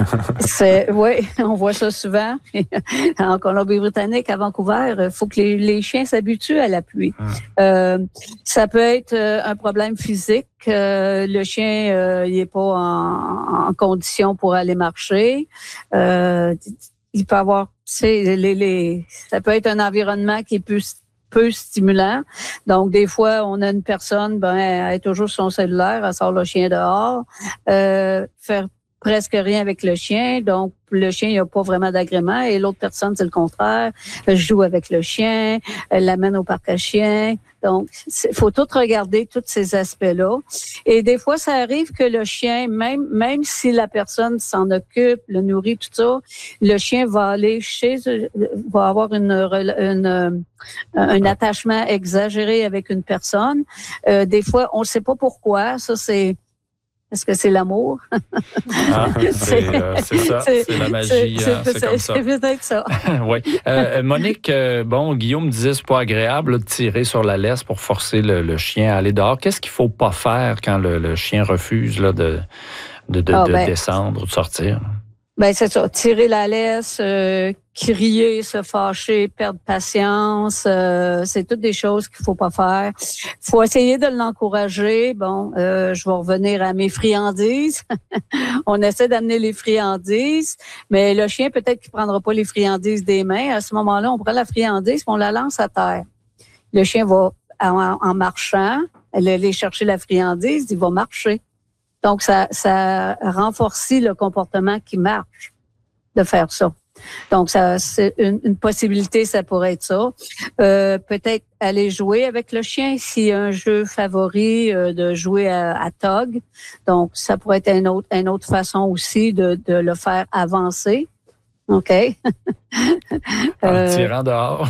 Oui, on voit ça souvent. En Colombie-Britannique, à Vancouver, il faut que les chiens s'habituent à la pluie. Ça peut être un problème physique. Le chien, il est pas en condition pour aller marcher. Il peut avoir, ça peut être un environnement qui est peu stimulant. Donc, des fois, on a une personne, elle est toujours sur son cellulaire, elle sort le chien dehors, faire presque rien avec le chien. Donc, le chien, il n'a pas vraiment d'agrément. Et l'autre personne, c'est le contraire. Elle joue avec le chien, elle l'amène au parc à chiens. Donc, il faut tout regarder, tous ces aspects-là. Et des fois, ça arrive que le chien, même si la personne s'en occupe, le nourrit, tout ça, le chien va aller va avoir un attachement exagéré avec une personne. Des fois, on ne sait pas pourquoi. Ça, est-ce que c'est l'amour? C'est ça, c'est la magie, c'est comme ça. C'est peut-être ça. Oui. Monique, Guillaume disait c'est pas agréable de tirer sur la laisse pour forcer le chien à aller dehors. Qu'est-ce qu'il faut pas faire quand le chien refuse là, de descendre ou de sortir? C'est ça. Tirer la laisse, crier, se fâcher, perdre patience, c'est toutes des choses qu'il faut pas faire. Faut essayer de l'encourager. Je vais revenir à mes friandises. On essaie d'amener les friandises, mais le chien, peut-être qu'il prendra pas les friandises des mains. À ce moment-là, on prend la friandise et on la lance à terre. Le chien va, en marchant, aller chercher la friandise, il va marcher. Donc, ça renforce le comportement qui marche de faire ça. Donc, ça, c'est une possibilité, ça pourrait être ça. Peut-être aller jouer avec le chien s'il y a un jeu favori de jouer à tog. Donc, ça pourrait être une autre façon aussi de le faire avancer. OK. En tirant dehors.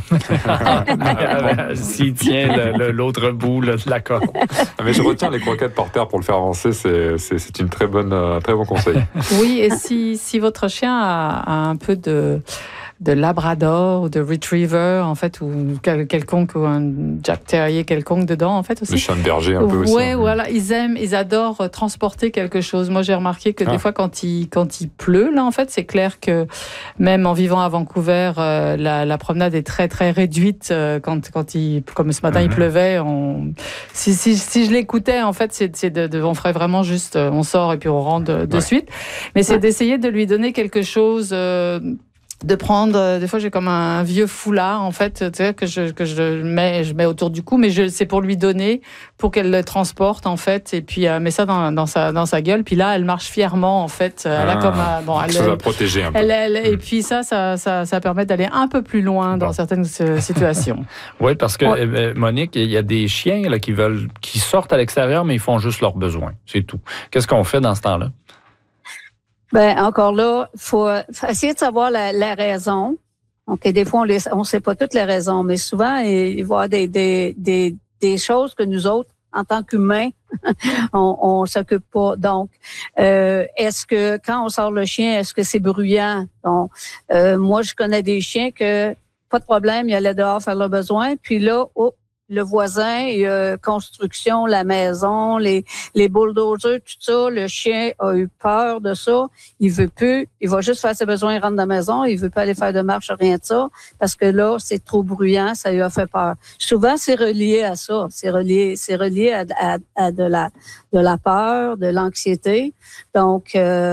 S'il tient l'autre bout de la corde. Mais je retiens les croquettes par terre pour le faire avancer, c'est une très bon conseil. Oui, et si votre chien a un peu de labrador ou de retriever, en fait, ou quelconque, ou un Jack Terrier quelconque dedans, en fait, aussi. Le chien de berger un peu aussi. Ouais, voilà, ils adorent transporter quelque chose. Moi, j'ai remarqué que des fois, quand il pleut, là, en fait, c'est clair que même en vivant à Vancouver, la promenade est très, très réduite. Comme ce matin, il pleuvait, si je l'écoutais, en fait, on ferait vraiment juste, on sort et puis on rentre de suite. Mais c'est d'essayer de lui donner quelque chose, de prendre, des fois j'ai comme un vieux foulard en fait, tu sais, que je mets autour du cou, mais c'est pour lui donner, pour qu'elle le transporte en fait, et puis met ça dans sa gueule, puis là elle marche fièrement en fait, elle a comme ça va protéger un peu. Et puis ça permet d'aller un peu plus loin dans certaines situations. Oui, parce que Monique, il y a des chiens là qui sortent à l'extérieur, mais ils font juste leurs besoins, c'est tout. Qu'est-ce qu'on fait dans ce temps-là? Encore là, faut essayer de savoir la raison. Donc, des fois, on sait pas toutes les raisons, mais souvent, il va y avoir des choses que nous autres, en tant qu'humains, on s'occupe pas. Donc, est-ce que quand on sort le chien, est-ce que c'est bruyant? Donc, moi, je connais des chiens que pas de problème, ils allaient dehors faire leurs besoins, puis là, le voisin, construction, la maison, les bulldozers, tout ça, le chien a eu peur de ça. Il veut plus, il va juste faire ses besoins, il rentre dans la maison, il veut pas aller faire de marche, rien de ça, parce que là, c'est trop bruyant, ça lui a fait peur. Souvent, c'est relié à ça. C'est relié à de la peur, de l'anxiété. Donc,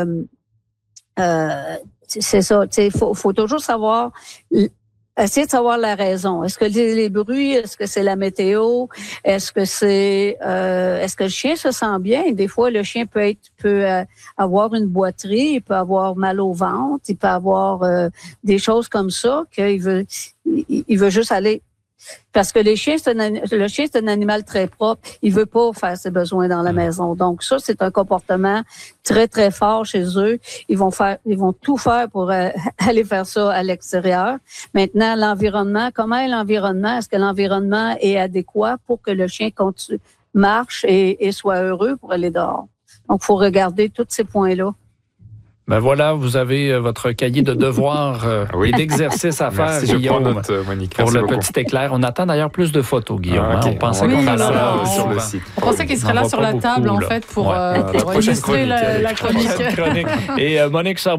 c'est ça. Il faut toujours savoir. Essayer de savoir la raison. Est-ce que les bruits, est-ce que c'est la météo, est-ce que le chien se sent bien? Des fois, le chien peut avoir une boiterie, il peut avoir mal au ventre, il peut avoir des choses comme ça qu'il veut juste aller. Parce que le chien, c'est un animal très propre. Il veut pas faire ses besoins dans la maison. Donc ça, c'est un comportement très, très fort chez eux. Ils vont tout faire pour aller faire ça à l'extérieur. Maintenant, l'environnement, comment est l'environnement? Est-ce que l'environnement est adéquat pour que le chien marche et soit heureux pour aller dehors? Donc, il faut regarder tous ces points-là. Ben voilà, vous avez votre cahier de devoirs et d'exercices à faire, merci, Guillaume, Monique. pour le petit éclair. On attend d'ailleurs plus de photos, Guillaume. Okay. On pensait qu'on allait là sur le site. On pensait qu'il serait là sur la table, en fait, pour illustrer la chronique. Et Monique